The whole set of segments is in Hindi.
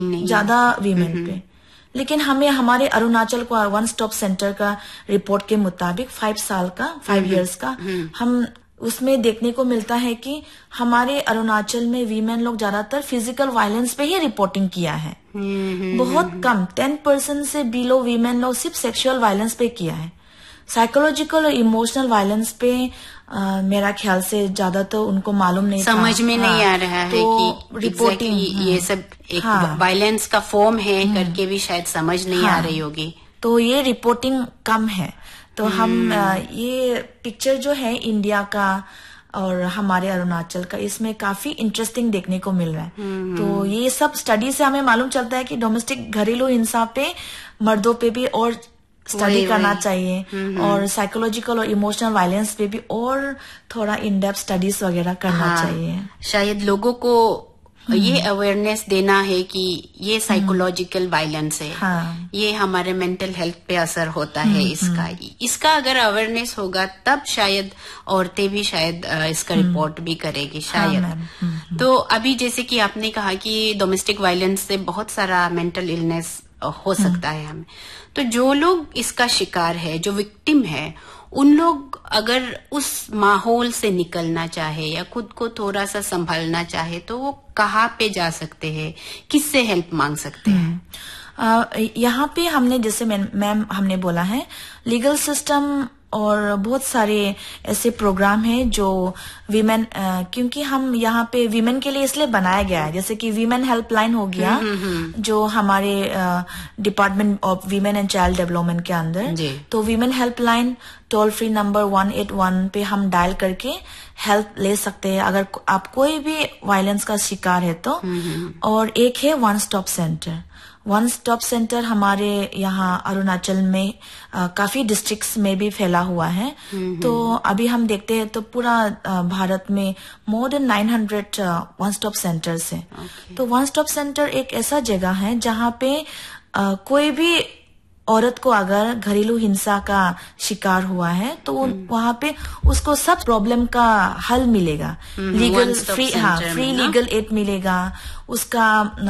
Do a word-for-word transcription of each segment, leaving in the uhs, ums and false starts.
ज्यादा वीमेन पे। लेकिन हमें हमारे अरुणाचल को वन स्टॉप सेंटर का रिपोर्ट के मुताबिक फाइव साल का फाइव इयर्स का हम उसमें देखने को मिलता है कि हमारे अरुणाचल में वीमेन लोग ज्यादातर फिजिकल वायलेंस पे ही रिपोर्टिंग किया है। बहुत कम टेन परसेंट से बिलो वीमेन लोग सिर्फ सेक्सुअल वायलेंस पे किया है। साइकोलॉजिकल और इमोशनल वायलेंस पे आ, मेरा ख्याल से ज्यादा तो उनको मालूम नहीं समझ था। में हाँ, नहीं आ रहा तो है कि रिपोर्टिंग exactly ये सब एक हाँ, वायलेंस का फॉर्म है करके भी शायद समझ नहीं हाँ, आ रही होगी। तो ये रिपोर्टिंग कम है। तो हम आ, ये पिक्चर जो है इंडिया का और हमारे अरुणाचल का, इसमें काफी इंटरेस्टिंग देखने को मिल रहा है। तो ये सब स्टडी से हमें मालूम चलता है कि डोमेस्टिक घरेलू हिंसा पे मर्दों पे भी और स्टडी करना चाहिए और साइकोलॉजिकल और इमोशनल वायलेंस पे भी और थोड़ा इन डेप्थ स्टडीज वगैरह करना हाँ, चाहिए। शायद लोगों को ये अवेयरनेस देना है कि ये साइकोलॉजिकल वायलेंस है हाँ, ये हमारे मेंटल हेल्थ पे असर होता है इसका इसका अगर अवेयरनेस होगा तब शायद औरतें भी शायद इसका रिपोर्ट भी करेगी शायद। हाँ, तो अभी जैसे कि आपने कहा कि डोमेस्टिक वायलेंस से बहुत सारा मेंटल इलनेस हो सकता है हमें, तो जो लोग इसका शिकार है, जो विक्टिम है, उन लोग अगर उस माहौल से निकलना चाहे या खुद को थोड़ा सा संभालना चाहे तो वो कहाँ पे जा सकते हैं, किससे हेल्प मांग सकते हैं? यहाँ पे हमने जैसे मैम हमने बोला है लीगल सिस्टम और बहुत सारे ऐसे प्रोग्राम हैं जो वीमेन, क्योंकि हम यहाँ पे वीमेन के लिए इसलिए बनाया गया है, जैसे कि वीमेन हेल्पलाइन हो गया जो हमारे department of women and child development के अंदर। तो women helpline toll free number one eight one पे हम डायल करके हेल्प ले सकते हैं अगर आप कोई भी वायलेंस का शिकार है तो। और एक है one stop centre. One stop centre हमारे यहाँ अरुणाचल में आ, काफी डिस्ट्रिक्ट्स में भी फैला हुआ है। तो अभी हम देखते हैं तो पूरा आ, भारत में more than nine hundred one stop centres है। तो वन स्टॉप सेंटर एक ऐसा जगह है जहाँ पे आ, कोई भी औरत को अगर घरेलू हिंसा का शिकार हुआ है तो वहाँ पे उसको सब प्रॉब्लम का हल मिलेगा। लीगल फ्री हाँ फ्री लीगल एड मिलेगा, उसका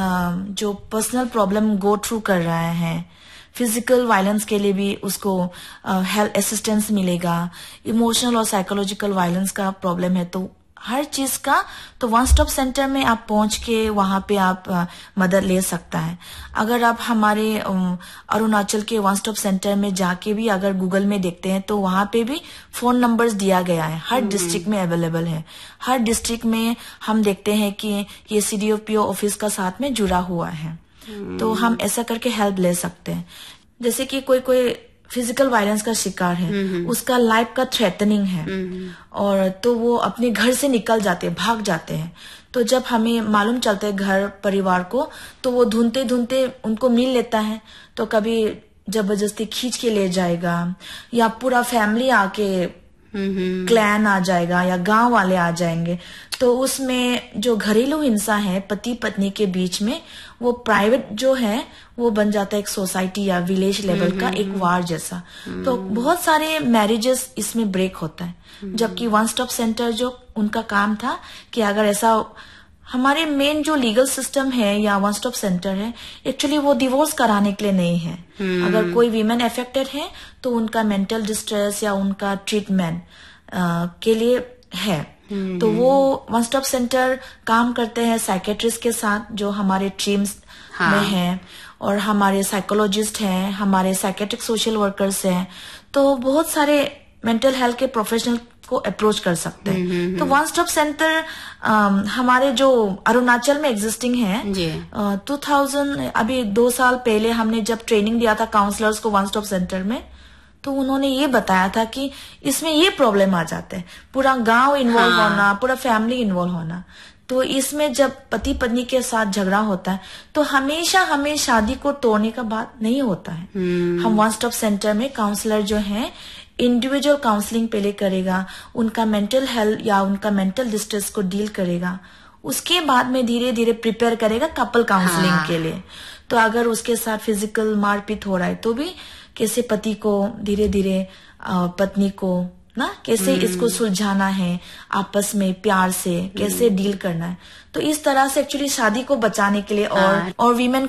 जो पर्सनल प्रॉब्लम गो थ्रू कर रहा है, फिजिकल वायलेंस के लिए भी उसको हेल्प असिस्टेंस मिलेगा, इमोशनल और साइकोलॉजिकल वायलेंस का प्रॉब्लम है तो हर चीज का तो वन स्टॉप सेंटर में आप पहुंच के वहां पे आप आ, मदद ले सकता है। अगर आप हमारे अरुणाचल के वन स्टॉप सेंटर में जाके भी अगर गूगल में देखते हैं तो वहां पे भी फोन नंबर्स दिया गया है, हर डिस्ट्रिक्ट में अवेलेबल है। हर डिस्ट्रिक्ट में हम देखते हैं कि ये सीडीओपीओ ऑफिस का साथ में जुड़ा हुआ है, तो हम ऐसा करके हेल्प ले सकते हैं। जैसे कि कोई कोई फिजिकल वायलेंस का शिकार है, उसका लाइफ का थ्रेटनिंग है और तो वो अपने घर से निकल जाते हैं, भाग जाते हैं। तो जब हमें मालूम चलता है घर परिवार को तो वो ढूंढते ढूंढते उनको मिल लेता है, तो कभी जबरदस्ती खींच के ले जाएगा या पूरा फैमिली आके क्लैन आ जाएगा या गांव वाले आ जाएंगे। तो उसमें जो घरेलू हिंसा है पति पत्नी के बीच में वो प्राइवेट जो है वो बन जाता है एक सोसाइटी या विलेज लेवल का एक वार जैसा। तो बहुत सारे मैरिजेस इसमें ब्रेक होता है, जबकि वन स्टॉप सेंटर जो उनका काम था कि अगर ऐसा हमारे मेन जो लीगल सिस्टम है या वन स्टॉप सेंटर है एक्चुअली वो डिवोर्स कराने के लिए नहीं है। अगर कोई वीमेन अफेक्टेड है तो उनका मेंटल डिस्ट्रेस या उनका ट्रीटमेंट के लिए है। तो वो वन स्टॉप सेंटर काम करते हैं साइकेट्रिस्ट के साथ जो हमारे टीम्स हाँ। में है, और हमारे साइकोलॉजिस्ट हैं, हमारे साइकेट्रिक सोशल वर्कर्स हैं। तो बहुत सारे मेंटल हेल्थ के प्रोफेशनल को अप्रोच कर सकते हैं। तो वन स्टॉप सेंटर हमारे जो अरुणाचल में एग्जिस्टिंग है टू थाउजेंड अभी दो साल पहले हमने जब ट्रेनिंग दिया था काउंसलर्स को वन स्टॉप सेंटर में, तो उन्होंने ये बताया था कि इसमें ये प्रॉब्लम आ जाते हैं, पूरा गांव इन्वॉल्व हाँ। होना, पूरा फैमिली इन्वॉल्व होना। तो इसमें जब पति पत्नी के साथ झगड़ा होता है तो हमेशा हमें शादी को तोड़ने का बात नहीं होता है। हम वन स्टॉप सेंटर में काउंसलर जो है इंडिविजुअल काउंसलिंग पहले करेगा, उनका मेंटल हेल्थ या उनका मेंटल डिस्ट्रेस को डील करेगा, उसके बाद में धीरे धीरे प्रिपेयर करेगा कपल काउंसलिंग हाँ। के लिए। तो अगर उसके साथ फिजिकल मारपीट हो रहा है तो भी कैसे पति को धीरे धीरे पत्नी को ना, कैसे इसको सुलझाना है, आपस में प्यार से कैसे डील करना है। तो इस तरह से एक्चुअली शादी को बचाने के लिए और और वीमेन